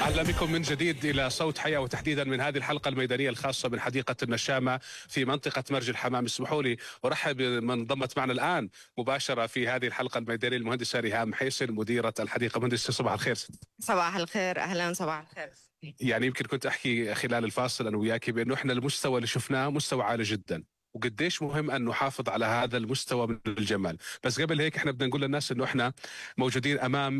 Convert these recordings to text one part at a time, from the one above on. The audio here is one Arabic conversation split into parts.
أهلا بكم من جديد إلى صوت حياة، وتحديدا من هذه الحلقة الميدانية الخاصة من حديقة النشامة في منطقة مرج الحمام. اسمحوا لي أرحب بمن انضمت معنا الآن مباشرة في هذه الحلقة الميدانية، المهندسة ريهام حيسن مديرة الحديقة. مهندسة صباح الخير. صباح الخير، أهلا، صباح الخير. يعني يمكن كنت أحكي خلال الفاصل أنا وياك بأنه إحنا المستوى اللي شفناه مستوى عالي جدا، وقديش مهم أن نحافظ على هذا المستوى من الجمال. بس قبل هيك إحنا بدنا نقول للناس أنه إحنا موجودين أمام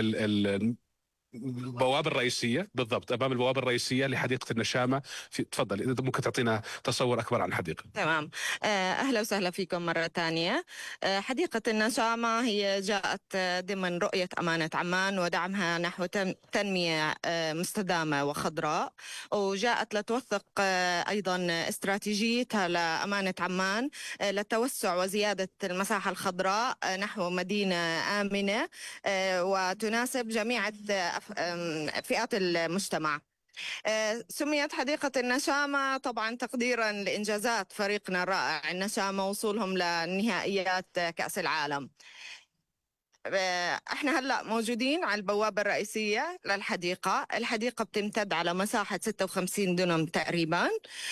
البوابة الرئيسية، بالضبط أمام البوابة الرئيسية لحديقة النشامة. تفضل إذا ممكن تعطينا تصور أكبر عن الحديقة. تمام. أهلا وسهلا فيكم مرة ثانية. حديقة النشامة هي جاءت ضمن رؤية أمانة عمان ودعمها نحو تنمية مستدامة وخضراء، وجاءت لتوثق أيضا استراتيجيتها لأمانة عمان للتوسع وزيادة المساحة الخضراء نحو مدينة آمنة وتناسب جميع فئات المجتمع. سميت حديقة النشامة طبعا تقديرا لإنجازات فريقنا الرائع النشامة وصولهم لنهائيات كأس العالم. احنا هلأ موجودين على البوابة الرئيسية للحديقة. الحديقة بتمتد على مساحة 56 دونم تقريبا.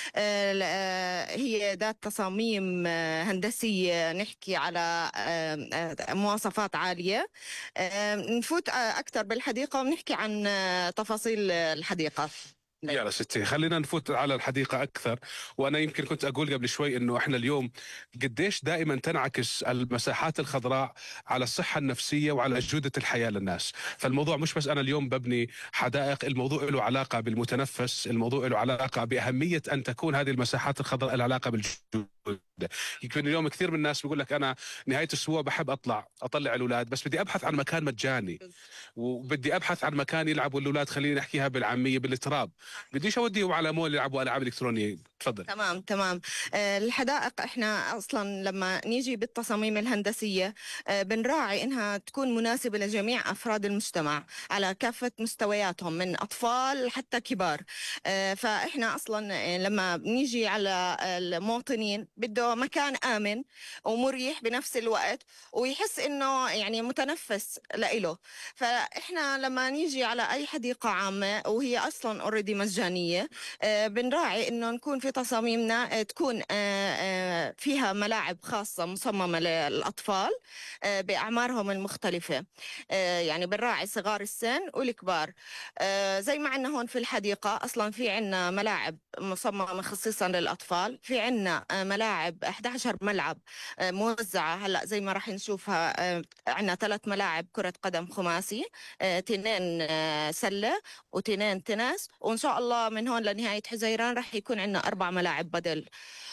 هي ذات تصاميم هندسية، نحكي على مواصفات عالية. نفوت أكثر بالحديقة ونحكي عن تفاصيل الحديقة. يا ستي خلينا نفوت على الحديقة أكثر. وأنا يمكن كنت أقول قبل شوي أنه إحنا اليوم قديش دائما تنعكس المساحات الخضراء على الصحة النفسية وعلى جودة الحياة للناس. فالموضوع مش بس أنا اليوم ببني حدائق، الموضوع له علاقة بالمتنفس، الموضوع له علاقة بأهمية أن تكون هذه المساحات الخضراء لها علاقة بالجودة. يمكن اليوم كثير من الناس بيقول لك أنا نهاية الأسبوع بحب أطلع الأولاد، بس بدي أبحث عن مكان مجاني، وبدي ابحث عن مكان يلعبوا الاولاد، خليني نحكيها بالعاميه بالتراب، بديش اوديهم على مول يلعبوا العاب الكترونيه. تفضل. تمام. الحدائق احنا اصلا لما نيجي بالتصاميم الهندسيه بنراعي انها تكون مناسبه لجميع افراد المجتمع على كافه مستوياتهم من اطفال حتى كبار. فاحنا اصلا لما بنيجي على المواطنين بده مكان امن ومريح بنفس الوقت ويحس انه يعني متنفس لإله. فاحنا لما نيجي على اي حديقه عامه وهي اصلا اوريدي مجانيه بنراعي انه نكون في تصاميمنا تكون فيها ملاعب خاصه مصممه للاطفال باعمارهم المختلفه. يعني بنراعي صغار السن والكبار. زي ما عندنا هون في الحديقه اصلا في عندنا ملاعب مصممه خصيصا للاطفال. في عندنا ملاعب 11 ملعب موزعه هلا زي ما راح نشوفها. عندنا 3 ملاعب كره قدم خماسي، 2 سله و2 تنس، وإن شاء الله من هون لنهاية حزيران رح يكون عندنا 4 ملاعب بدل.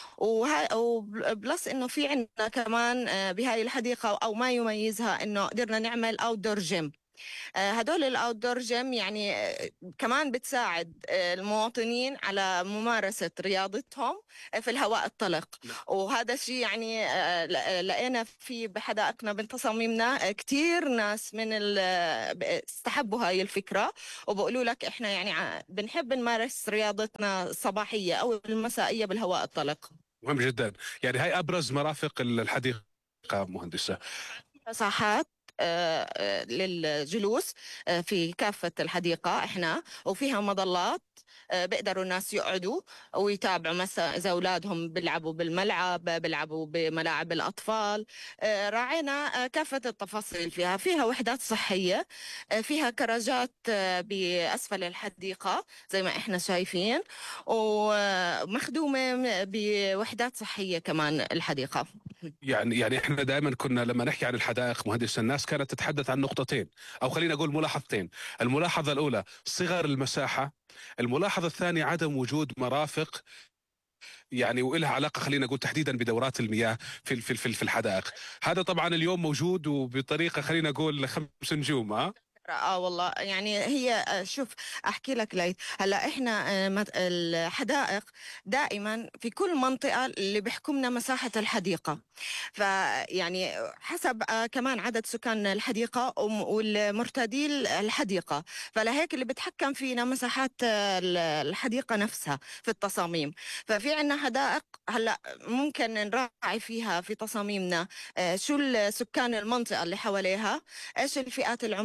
وبلس إنه في عندنا كمان بهاي الحديقة أو ما يميزها إنه قدرنا نعمل أوت دور جيم. هدول الاوت دور جيم يعني كمان بتساعد المواطنين على ممارسة رياضتهم في الهواء الطلق. وهذا الشيء يعني لقينا في بحدائقنا بتصاميمنا كتير ناس من استحبوا هاي الفكرة وبقولوا لك احنا يعني بنحب نمارس رياضتنا الصباحية او المسائية بالهواء الطلق. مهم جدا. يعني هاي ابرز مرافق الحديقه مهندسه. مساحات للجلوس في كافة الحديقة احنا، وفيها مظلات بيقدروا الناس يقعدوا ويتابعوا مثلا إذا أولادهم بيلعبوا بالملعب، بيلعبوا بملاعب الأطفال. راعينا كافة التفاصيل فيها وحدات صحية، فيها كراجات بأسفل الحديقة زي ما احنا شايفين، ومخدومة بوحدات صحية كمان الحديقة. يعني احنا دائما كنا لما نحكي عن الحدائق مهندس الناس كانت تتحدث عن نقطتين، او خلينا اقول ملاحظتين. الملاحظه الاولى صغر المساحه، الملاحظه الثانيه عدم وجود مرافق، يعني والها علاقه خلينا نقول تحديدا بدورات المياه في الحدائق. هذا طبعا اليوم موجود وبطريقه خلينا نقول 5 نجوم. والله يعني هي شوف احكي لك ليث. هلا احنا الحدائق دائما في كل منطقه اللي بيحكمنا مساحه الحديقه، فيعني حسب كمان عدد سكان الحديقه والمرتدي الحديقه، فلهيك اللي بتحكم فينا مساحات الحديقه نفسها في التصاميم. ففي عنا حدائق هلا ممكن نراعي فيها في تصاميمنا شو سكان المنطقه اللي حواليها، ايش الفئات العمريه اللي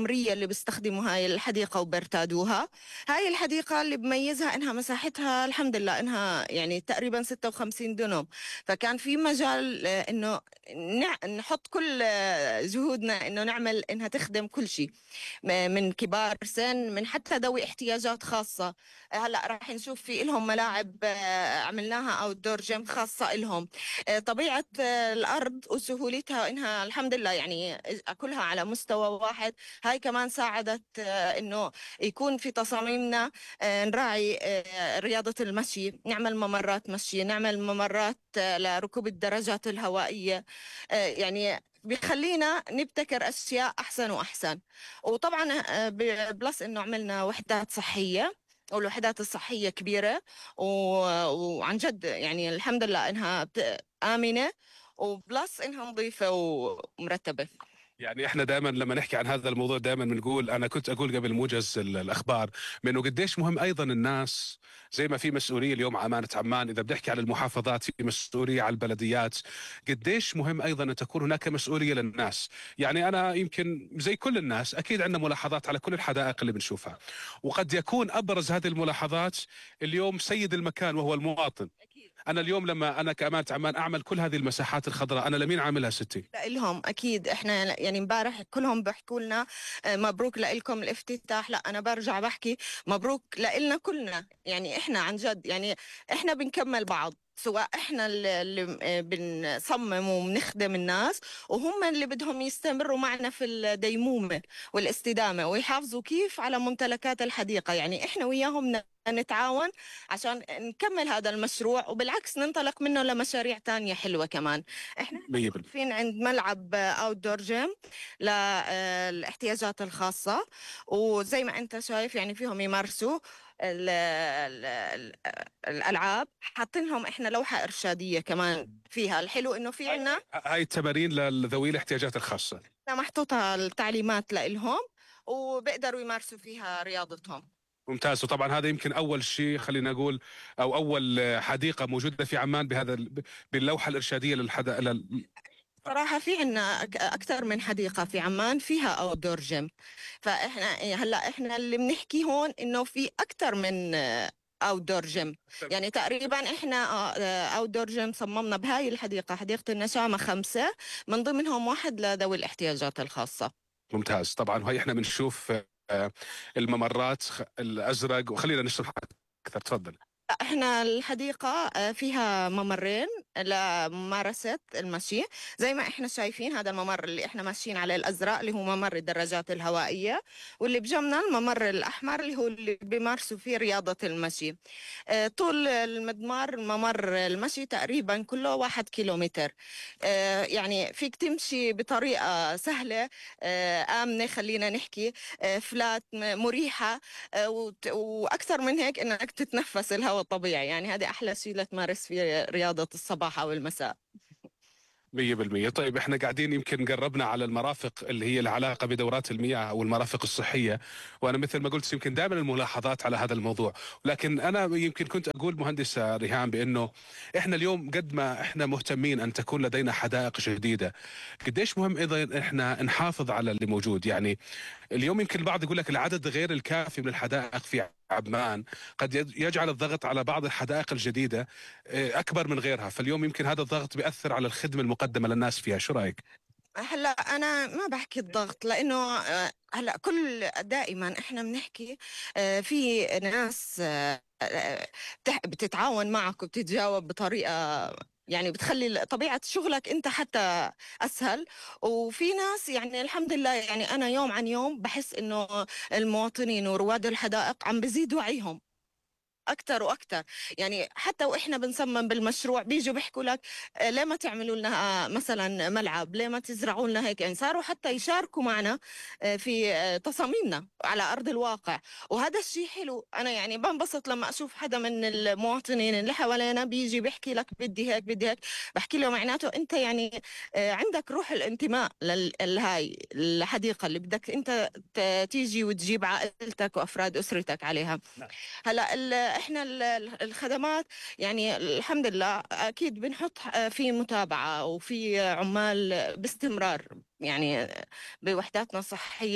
اللي بيستخدموا هاي الحديقة وبرتادوها. هاي الحديقة اللي بميزها إنها مساحتها الحمد لله إنها يعني تقريبا 56 دونم، فكان في مجال إنه نحط كل جهودنا إنه نعمل إنها تخدم كل شيء، من كبار سن، من حتى ذوي احتياجات خاصة. هلا راح نشوف في لهم ملاعب عملناها أو دور جيم خاصة لهم. طبيعة الأرض وسهولتها إنها الحمد لله يعني كلها على مستوى واحد. هاي كمان ساعدت إنه يكون في تصاميمنا نراعي رياضة المشي، نعمل ممرات مشي، نعمل ممرات لركوب الدراجات الهوائية. يعني بيخلينا نبتكر أشياء أحسن وأحسن. وطبعا بلس إنه عملنا وحدات صحية، والوحدات الصحية كبيرة وعن جد يعني الحمد لله إنها آمنة، وبلس إنها نظيفة ومرتبة. يعني احنا دائما لما نحكي عن هذا الموضوع دائما بنقول، انا كنت اقول قبل موجز الاخبار بانه قديش مهم ايضا الناس، زي ما في مسؤوليه اليوم امانه عمان، اذا بنحكي عن المحافظات في مسؤوليه على البلديات، قديش مهم ايضا ان تكون هناك مسؤوليه للناس. يعني انا يمكن زي كل الناس اكيد عندنا ملاحظات على كل الحدائق اللي بنشوفها، وقد يكون ابرز هذه الملاحظات اليوم سيد المكان وهو المواطن. انا اليوم لما انا كامانه عمان اعمل كل هذه المساحات الخضراء، انا لمين عاملها ستي؟ لهم اكيد. احنا يعني امبارح كلهم بيحكوا لنا مبروك لكم الافتتاح. لا انا برجع بحكي مبروك لنا كلنا، يعني احنا عن جد يعني احنا بنكمل بعض، سواء احنا اللي بنصمم وبنخدم الناس، وهم اللي بدهم يستمروا معنا في الديمومة والاستدامة ويحافظوا كيف على ممتلكات الحديقة. يعني احنا وياهم نتعاون عشان نكمل هذا المشروع، وبالعكس ننطلق منه لمشاريع تانية حلوة كمان. احنا 100%. واقفين عند ملعب اوت دور جيم للاحتياجات الخاصة، وزي ما انت شايف يعني فيهم يمارسوا الالعاب. حاطين لهم احنا لوحة ارشادية كمان فيها. الحلو انه في عنا هاي التمارين لذوي الاحتياجات الخاصه. محطوطة التعليمات لهم، وبيقدروا يمارسوا فيها رياضتهم. ممتاز. وطبعا هذا يمكن اول شيء خلينا نقول، او اول حديقه موجوده في عمان بهذا باللوحه الارشاديه صراحة في عنا أكثر من حديقة في عمان فيها أوت دور جيم. فإحنا هلا إحنا اللي بنحكي هون إنه في أكثر من أوت دور جيم. يعني تقريبا إحنا أوت دور جيم صممنا بهاي الحديقة، حديقة النشامة، 5 من ضمنهم واحد لذوي الاحتياجات الخاصة. ممتاز. طبعا وهي احنا بنشوف الممرات الازرق، وخلينا نشرح اكثر. تفضل. احنا الحديقة فيها ممرين لممارسة المشي. زي ما احنا شايفين هذا الممر اللي احنا ماشيين عليه الازرق اللي هو ممر الدراجات الهوائية، واللي بجنبنا الممر الاحمر اللي هو اللي بيمارسوا فيه رياضة المشي. طول المدمار ممر المشي تقريبا كله 1 كيلومتر. يعني فيك تمشي بطريقة سهلة، آمنة، خلينا نحكي فلات، مريحة. وأكثر من هيك إنك تتنفس الهواء الطبيعي. يعني هذا أحلى شيء لتمارس فيه رياضة الصباح أو المساء. 100%. طيب احنا قاعدين يمكن قربنا على المرافق اللي هي العلاقة بدورات المياه او المرافق الصحية، وانا مثل ما قلت يمكن دائما الملاحظات على هذا الموضوع. لكن انا يمكن كنت اقول مهندسة ريهام بانه احنا اليوم قد ما احنا مهتمين ان تكون لدينا حدائق جديدة، قديش مهم ايضا احنا نحافظ على اللي موجود. يعني اليوم يمكن البعض يقول لك العدد غير الكافي من الحدائق في عمان قد يجعل الضغط على بعض الحدائق الجديدة أكبر من غيرها، فاليوم يمكن هذا الضغط بيأثر على الخدمة المقدمة للناس فيها. شو رأيك؟ هلا انا ما بحكي الضغط، لانه هلا كل دائما احنا بنحكي في ناس بتتعاون معك وبتتجاوب بطريقه يعني بتخلي طبيعة شغلك أنت حتى أسهل. وفي ناس يعني الحمد لله يعني أنا يوم عن يوم بحس إنه المواطنين ورواد الحدائق عم بزيد وعيهم اكثر واكثر. يعني حتى واحنا بنصمم بالمشروع بيجوا بيحكوا لك ليه ما تعملوا لنا مثلا ملعب، ليه ما تزرعوا لنا هيك. يعني صاروا حتى يشاركوا معنا في تصاميمنا على ارض الواقع. وهذا الشيء حلو. انا يعني بنبسط لما اشوف حدا من المواطنين اللي حوالينا بيجي بيحكي لك بدي هيك بدي هيك. بحكي له معناته انت يعني عندك روح الانتماء لهاي الحديقة اللي بدك انت تيجي وتجيب عائلتك وافراد اسرتك عليها. هلا احنا الخدمات يعني الحمد لله اكيد بنحط في متابعة وفي عمال باستمرار، يعني بوحداتنا الصحية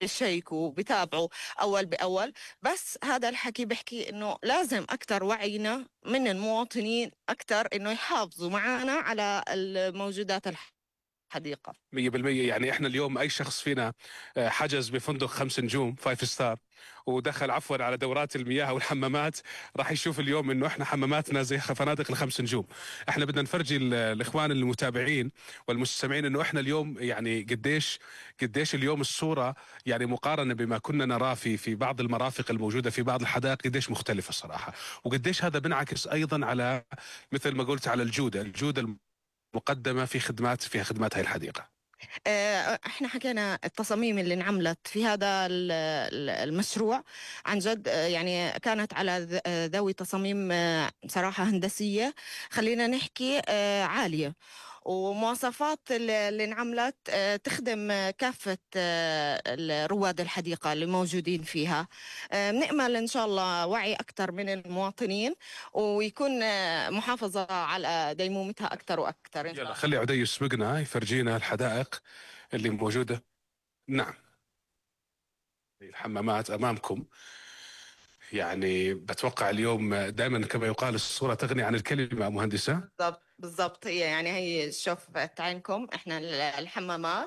بيشيكوا وبيتابعوا أول بأول. بس هذا الحكي بحكي إنه لازم أكتر وعينا من المواطنين أكتر إنه يحافظوا معنا على الموجودات الحديقة. 100%. يعني احنا اليوم اي شخص فينا حجز بفندق 5 نجوم 5 ستار ودخل عفوا على دورات المياه والحمامات، راح يشوف اليوم انه احنا حماماتنا زي فنادق ال5 نجوم. احنا بدنا نفرجي الاخوان المتابعين والمستمعين انه احنا اليوم يعني قديش اليوم الصورة يعني مقارنة بما كنا نراه في بعض المرافق الموجودة في بعض الحدائق قديش مختلفة الصراحة. وقديش هذا بنعكس ايضا على مثل ما قلت على الجودة المقدمة فيها خدمات هاي الحديقة. احنا حكينا التصاميم اللي انعملت في هذا المشروع عن جد، يعني كانت على ذوي تصاميم صراحة هندسية، خلينا نحكي عالية، ومواصفات اللي انعملت تخدم كافة رواد الحديقة اللي موجودين فيها. بنأمل إن شاء الله وعي أكثر من المواطنين، ويكون محافظة على ديمومتها أكثر وأكثر إن شاء يلا الله. خلي عدي يسبقنا يفرجينا الحدائق اللي موجودة. نعم، الحمامات أمامكم. يعني بتوقع اليوم دائما كما يقال الصورة تغني عن الكلمة مهندسة. بالضبط بالضبط، يعني هي شوفت عينكم احنا الحمامات،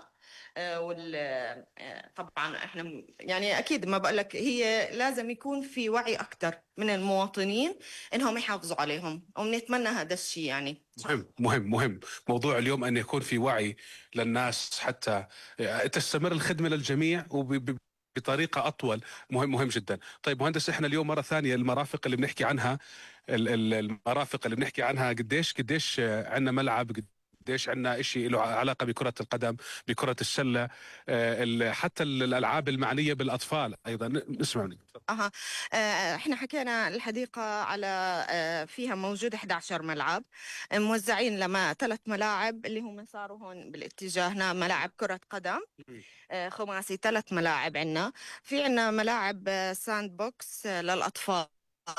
طبعا احنا يعني اكيد ما بقول لك، هي لازم يكون في وعي اكثر من المواطنين انهم يحافظوا عليهم، وبنتمنى هذا الشيء يعني. مهم موضوع اليوم أن يكون في وعي للناس حتى تستمر الخدمة للجميع بطريقة أطول. مهم جدا. طيب مهندس، إحنا اليوم مرة ثانية المرافق اللي بنحكي عنها، المرافق اللي بنحكي عنها قديش عندنا ملعب، قديش عندنا شيء له علاقة بكرة القدم، بكرة السلة، حتى الألعاب المعنية بالأطفال أيضا نسمع منك. اها. احنا حكينا الحديقة على فيها موجود 11 ملعب، موزعين لما 3 ملاعب اللي هم صاروا هون بالاتجاهنا ملاعب كرة قدم خماسي، 3 ملاعب عنا. في عنا ملاعب ساند بوكس للأطفال،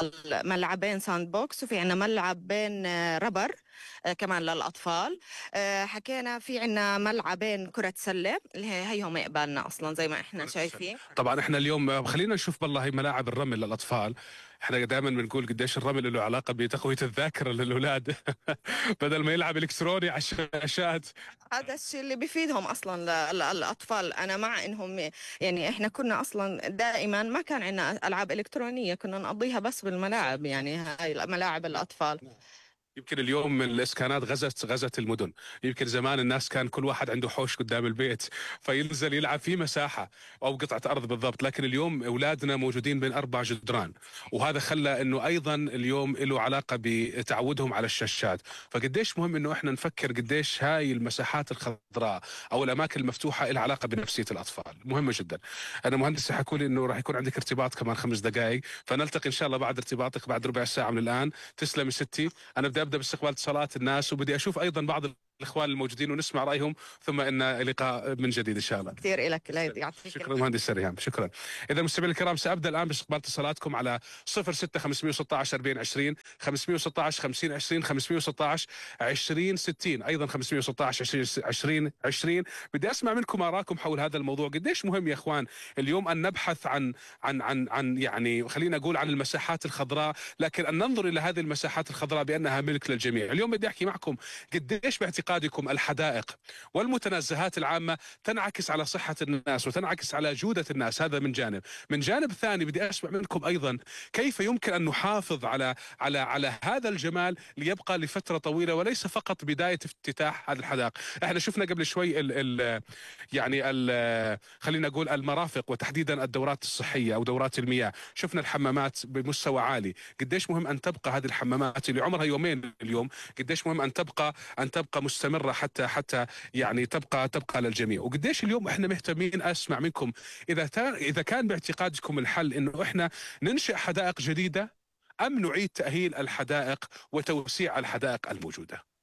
ملعبين ساند بوكس، وفي عنا ملعبين ربر كمان للأطفال. حكينا في عنا ملعبين كرة سلة اللي هيهم قبالنا أصلا زي ما إحنا شايفين. طبعا احنا اليوم خلينا نشوف والله هي ملاعب الرمل للاطفال. احنا دائما بنقول قديش الرمل له علاقه بتقويه الذاكره للاولاد بدل ما يلعب الكتروني على الشاشات. هذا الشيء اللي بيفيدهم اصلا للاطفال. انا مع انهم يعني احنا كنا اصلا دائما ما كان عندنا العاب الكترونيه، كنا نقضيها بس بالملاعب، يعني هاي ملاعب الاطفال. يمكن اليوم الاسكانات غزت المدن. يمكن زمان الناس كان كل واحد عنده حوش قدام البيت فينزل يلعب في مساحة أو قطعة أرض بالضبط، لكن اليوم أولادنا موجودين بين 4 جدران، وهذا خلى أنه أيضا اليوم له علاقة بتعودهم على الشاشات. فقديش مهم أنه إحنا نفكر قديش هاي المساحات الخضراء أو الأماكن المفتوحة لها علاقة بنفسية الأطفال، مهمة جدا. أنا مهندس حكوا لي أنه راح يكون عندك ارتباط كمان 5 دقائق، فنلتقي إن شاء الله بعد ارتباطك بعد ربع ساعة من الآن. تسلم ستي. أنا بدي أبدأ باستقبال اتصالات الناس، وبدي أشوف أيضا بعض الإخوان الموجودين ونسمع رأيهم، ثم إن لقاء من جديد إن شاء الله. كثير لك يعطيك شكرا مهندس ريهام، شكرا. إذا مستمعينا الكرام سأبدأ الآن باستقبال اتصالاتكم على 06 516 40 20 516 50 20 516 20 60 أيضا 516 20 20. بدي أسمع منكم آراءكم حول هذا الموضوع. قديش مهم يا إخوان اليوم أن نبحث عن يعني خلينا نقول عن المساحات الخضراء، لكن أن ننظر إلى هذه المساحات الخضراء بأنها ملك للجميع. اليوم بدي أحكي معكم قديش باعتقادكم الحدائق والمتنزهات العامة تنعكس على صحة الناس وتنعكس على جودة الناس. هذا من جانب ثاني بدي أسمع منكم أيضا كيف يمكن أن نحافظ على هذا الجمال ليبقى لفترة طويلة وليس فقط بداية افتتاح هذه الحدائق. احنا شفنا قبل شوي خلينا نقول المرافق وتحديدا الدورات الصحية أو دورات المياه، شفنا الحمامات بمستوى عالي. قديش مهم أن تبقى هذه الحمامات اللي عمرها يومين اليوم، قديش مهم أن تبقى مستمرة حتى يعني تبقى للجميع. وقديش اليوم احنا مهتمين اسمع منكم اذا كان باعتقادكم الحل انه احنا ننشئ حدائق جديدة ام نعيد تأهيل الحدائق وتوسيع الحدائق الموجودة.